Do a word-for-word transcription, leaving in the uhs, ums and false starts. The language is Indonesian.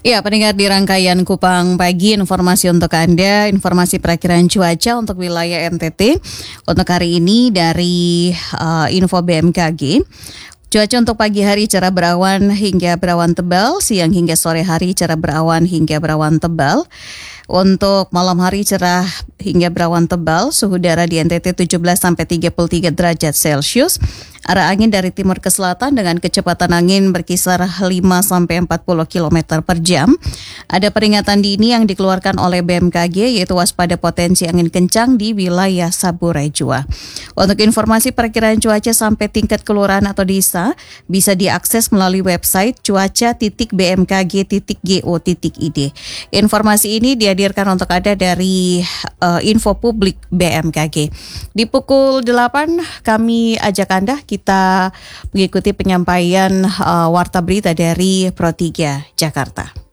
Ya, pendengar di rangkaian Kupang Pagi, informasi untuk Anda, informasi perakiraan cuaca untuk wilayah N T T untuk hari ini dari uh, info B M K G. Cuaca untuk pagi hari cerah berawan hingga berawan tebal, siang hingga sore hari cerah berawan hingga berawan tebal. Untuk malam hari cerah hingga berawan tebal, suhu udara di N T T tujuh belas sampai tiga puluh tiga derajat Celcius. Arah angin dari timur ke selatan dengan kecepatan angin berkisar lima sampai empat puluh kilometer per jam. Ada peringatan dini yang dikeluarkan oleh B M K G yaitu waspada potensi angin kencang di wilayah Saburai Jua. Untuk informasi perakiraan cuaca sampai tingkat kelurahan atau desa bisa diakses melalui website cuaca titik b m k g titik go titik i d. Informasi ini dihadirkan untuk Anda dari uh, info publik B M K G. Di pukul delapan kami ajak Anda kita mengikuti penyampaian uh, warta berita dari Pro tiga Jakarta.